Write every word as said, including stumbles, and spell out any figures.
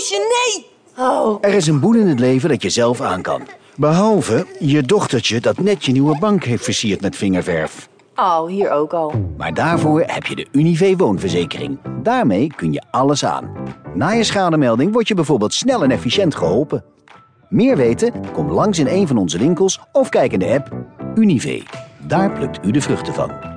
Roosje, nee! Oh. Er is een boel in het leven dat je zelf aan kan. Behalve je dochtertje dat net je nieuwe bank heeft versierd met vingerverf. Oh, hier ook al. Maar daarvoor heb je de Univé woonverzekering. Daarmee kun je alles aan. Na je schademelding word je bijvoorbeeld snel en efficiënt geholpen. Meer weten? Kom langs in een van onze winkels of kijk in de app. Univé, daar plukt u de vruchten van.